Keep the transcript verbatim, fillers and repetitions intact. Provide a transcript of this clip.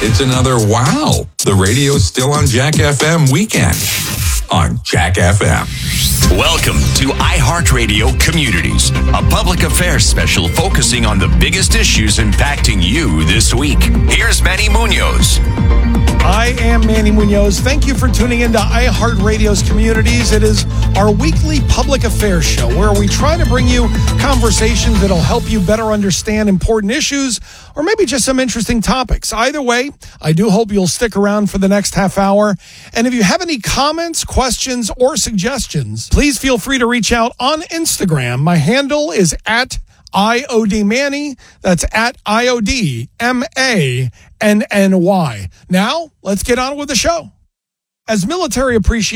It's another wow. The radio's still on Jack F M weekend on Jack F M. Welcome to iHeartRadio Communities, a public affairs special focusing on the biggest issues impacting you this week. Here's Manny Munoz. I am Manny Munoz. Thank you for tuning into iHeartRadio's Communities. It is our weekly public affairs show where we try to bring you conversations that'll help you better understand important issues or maybe just some interesting topics. Either way, I do hope you'll stick around for the next half hour. And if you have any comments, questions, or suggestions, please feel free to reach out on Instagram. My handle is at I O D Manny. That's at I O D M A N N Y. Now, let's get on with the show. As military appreciation